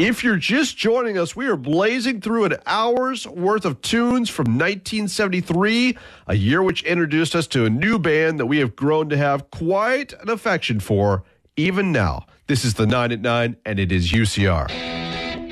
If you're just joining us, we are blazing through an hour's worth of tunes from 1973, a year which introduced us to a new band that we have grown to have quite an affection for, even now. This is the 9 at 9, and it is UCR.